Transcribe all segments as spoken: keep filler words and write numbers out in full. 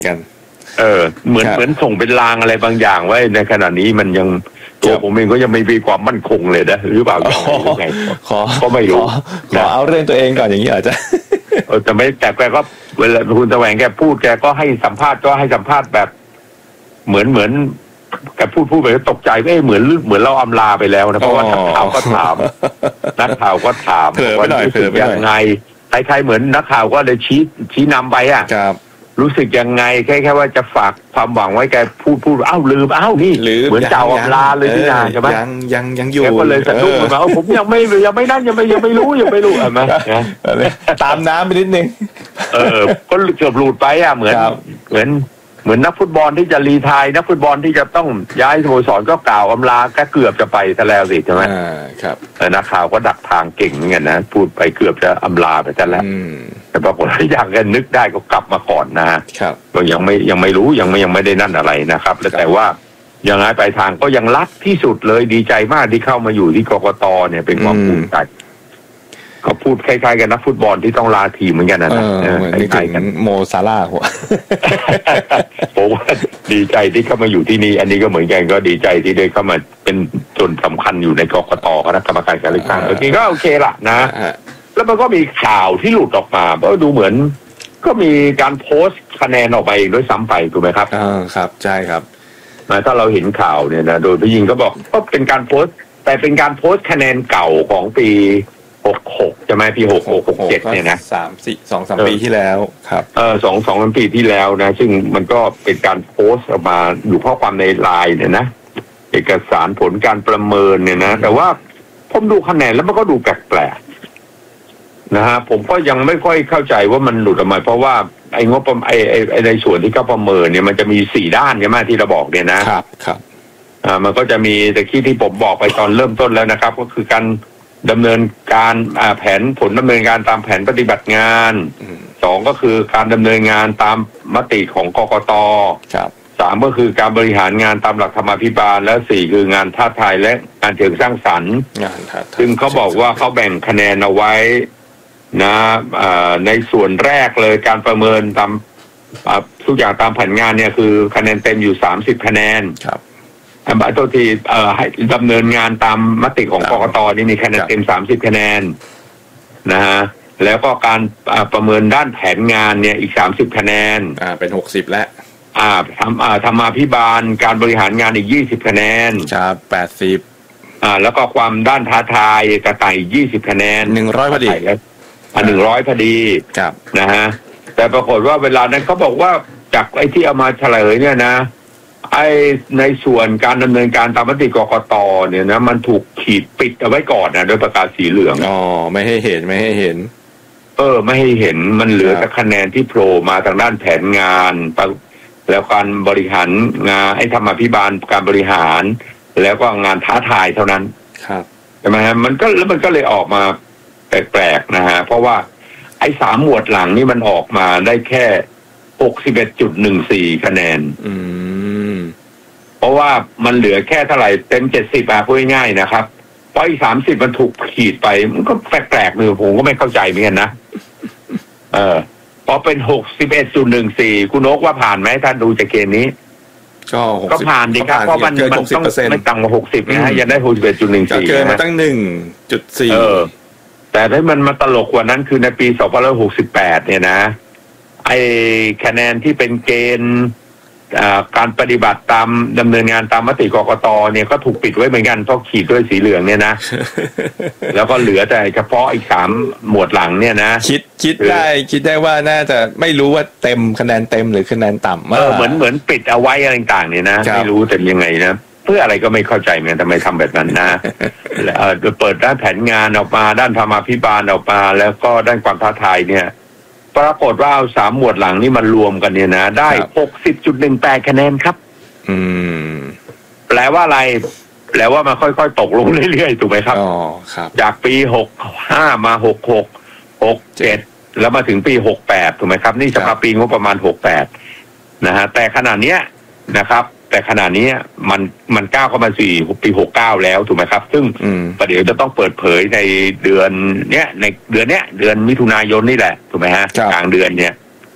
กันเออเหมือนเหมือนส่งเป็นลางอะไรบางอย่างไว้ในขณะนี้มันยังตัวผมเองก็ยังไม่มีความมั่นคงเลยนะหรือเปล่าอย่างไรขอก็ไม่รู้ขอเอาเรื่องตัวเองก่อนอย่างนี้อาจจะเออแต่ไม่แต่แกก็เวลาคุณแสวงแกพูดแกก็ให้สัมภาษณ์ก็ให้สัมภาษณ์แบบเหมือนเหมือนแกพูดพูดไปตกใจเอ้เหมือนเหมือนเราอำลาไปแล้วนะเพราะว่านักข่าวก็ถามนักข่าวก็ถามว่ารู้สึกยังไงใครๆเหมือนนักข่าวก็เลยชี้ชี้นำไปอ่ะรู้สึกยังไงแค่แค่ว่าจะฝากความหวังไว้แกพูดพูดอ้าวลืมอ้าวนี่เหมือนเจ้าอำลาเลยที่นาใช่ไหมยังยังยังอยู่แกก็เลยสะดุ้งมาผมยังไม่ยังไม่นั่นยังไม่ยังไม่รู้ยังไม่รู้อ่ะมั้ยตามน้ำไปนิดนึงเออก็เกือบหลุดไปอ่ะเหมือนเหมือนเหมือนนักฟุตบอลที่จะรีไทร์นักฟุตบอลที่จะต้องย้ายสโมสรก็กล่าวอำลาก็เกือบจะไปซะแล้วสิใช่ไหมอ่าครับแต่นักข่าวก็ดักทางเก่งเหมือนกันนะพูดไปเกือบจะอำลาไปซะแล้วแต่ปรากฏว่าอย่างกันนึกได้ก็กลับมาก่อนนะครับก็ยังไม่ยังไม่รู้ยังไม่ยังไม่ได้นั่นอะไรนะครับแต่ว่ายังไงปลายทางก็ยังรักที่สุดเลยดีใจมากที่เข้ามาอยู่ที่กกตเนี่ยเป็นความภูมิใจก็พูดคล้ายๆกันนักฟุตบอลที่ต้องลาทีมเหมือนกันนะเหมือนคล้ายๆกันโมซาร่าหัวผมว่าดีใจที่เข้ามาอยู่ที่นี่อันนี้ก็เหมือนกันก็ดีใจที่ได้เข้ามาเป็นส่วนสำคัญอยู่ในกกตคณะกรรมการการเลือกตั้งทีนี้ก็โอเคละนะแล้วมันก็มีข่าวที่หลุดออกมาก็ดูเหมือนก็มีการโพสต์คะแนนออกไปเองด้วยซ้ำไปถูกไหมครับอ่าครับใช่ครับถ้าเราเห็นข่าวเนี่ยนะโดยพี่ยิงก็บอกก็เป็นการโพสต์แต่เป็นการโพสต์คะแนนเก่าของปีหกหกใช่ไหมปีหกหกหกเจ็ดเนี่ยนะสามสี่สองสามปีที่แล้วครับเออสองสองสามปีที่แล้วนะซึ่งมันก็เป็นการโพสต์ออกมาอยู่ข้อความในไลน์เนี่ยนะเอกสารผลการประเมินเนี่ยนะแต่ว่าผมดูคะแนนแล้วมันก็ดูแปลกๆนะฮะผมก็ยังไม่ค่อยเข้าใจว่ามันหลุดออกมาเพราะว่าไอ้งบประมาณไอ้ไอ้ในส่วนที่เขาประเมินเนี่ยมันจะมีสี่ด้านใช่ไหมที่เราบอกเนี่ยนะครับครับอ่ามันก็จะมีแต่ที่ที่ผมบอกไปตอนเริ่มต้นแล้วนะครับก็คือการดำเนินการแผนผลดำเนินการตามแผนปฏิบัติงานสองก็คือการดำเนินงานตามมติของกกต.สามก็คือการบริหารงานตามหลักธรรมาภิบาลและสี่คืองานท้าทายและงานเชิงสร้างสรรค์ซึ่งเขาบอกว่าเขาแบ่งคะแนนเอาไว้นะในส่วนแรกเลยการประเมินตามทุกอย่างตามแผนงานเนี่ยคือคะแนนเต็มอยู่สามสิบคะแนนอันบัตรตัวที่เอ่อให้ดำเนินงานตามมติของกกต.นี่มีคะแนนเต็มสามสิบคะแนนนะฮะแล้วก็การประเมินด้านแผนงานเนี่ยอีกสามสิบคะแนนอ่าเป็นหกสิบแล้วอ่าทำอ่าธรรมาภิบาลการบริหารงานอีกยี่สิบคะแนนครับแปดสิบอ่าแล้วก็ความด้านท้าทายกระต่ายยี่สิบคะแนนหนึ่งร้อยพอดีอ่าหนึ่งร้อยพอดีครับนะฮะแต่ปรากฏว่าเวลานั้นเขาบอกว่าจากไอ้ที่เอามาเฉลยเนี่ยนะไอ้ในส่วนการดำเนินการตามมติกกต.เนี่ยนะมันถูกขีดปิดเอาไว้ก่อนนะโดยประกาศสีเหลืองอ๋อไม่ให้เห็นไม่ให้เห็นเออไม่ให้เห็นมันเหลือแต่คะแนนที่โผล่มาทางด้านแผนงานแล้วการบริหารงานไอ้ธรรมาภิบาลการบริหารแล้วก็งานท้าทายเท่านั้นครับใช่ไหมฮะมันก็แล้วมันก็เลยออกมาแปลกๆนะฮะเพราะว่าไอ้สามหมวดหลังนี่มันออกมาได้แค่หกสิบเอ็ดจุดหนึ่งสี่คะแนนอืมเพราะว่ามันเหลือแค่เท่าไหร่เต็มเจ็ดสิบอ่ะพูดง่ายๆนะครับเพราะอีกสามสิบมันถูกขีดไปมันก็แปลกๆเลยผมก็ไม่เข้าใจเหมือนกันนะเออพอเป็นหกสิบเอ็ดจุดหนึ่งสี่คุณโอ๊คว่าผ่านไหมถ้าดูจากเกณฑ์นี้ก็ก็ผ่านดีครับเพราะมันมันต้องไม่ต่ำกว่าหกสิบนะฮะยังได้หกสิบเอ็ดจุดหนึ่งสี่เกินมาตั้งหนึ่งจุดสี่เออแต่ถ้ามันมาตลกกว่านั้นคือในปีสองพันห้าร้อยหกสิบแปดเนี่ยนะไอ้คะแนนที่เป็นเกณฑ์การปฏิบัติตามดำเนินงานตามมติกกต.เนี่ยก็ถูกปิดไว้เหมือนกันเพราะขีดด้วยสีเหลืองเนี่ยนะ แล้วก็เหลือแต่เฉพาะอีกสามหมวดหลังเนี่ยนะคิดคิดได้คิดได้ว่าน่าจะไม่รู้ว่าเต็มคะแนนเต็มหรือคะแนนต่ำเออเหมือนเหมือนปิดเอาไว้อะไรต่างๆเนี่ยนะไม่รู้แต่ยังไงนะเพื่ออะไรก็ไม่เข้าใจเหมือนกันทำไมทำแบบนั้นนะเออเปิดด้านแผนงานออกมาด้านธรรมาภิบาลออกมาแล้วก็ด้านความท้าทายเนี่ยปรากฏว่าเอาสามหมวดหลังนี่มันรวมกันเนี่ยนะได้ หกสิบจุดหนึ่งแปด คะแนนครับอืมแปลว่าอะไรแปลว่ามันค่อยๆตกลงเรื่อยๆถูกไหมครับอ๋อครับจากปีหกสิบห้ามาหกสิบหก หกสิบเจ็ดแล้วมาถึงปีหกสิบแปดถูกไหมครับนี่เฉพาะปีงบประมาณหกสิบแปดนะฮะแต่ขณะเนี้ยนะครับแต่ขณะนี้มันมันก้าวเข้ามาสี่ปีหกสิบเก้าแล้วถูกไหมครับซึ่งประเดี๋ยวจะต้องเปิดเผยในเดือนเนี้ยในเดือนเนี้ยเดือนมิถุนายนนี่แหละถูกไหมฮะกลางเดือนเนี้ย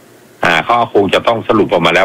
อ่าเขาคงจะต้องสรุปออกมาแล้ว